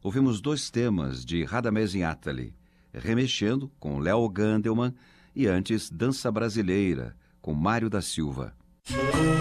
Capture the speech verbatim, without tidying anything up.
ouvimos dois temas de Radamés Inátali, Remexendo, com Léo Gandelman, e antes Dança Brasileira, com Mário da Silva.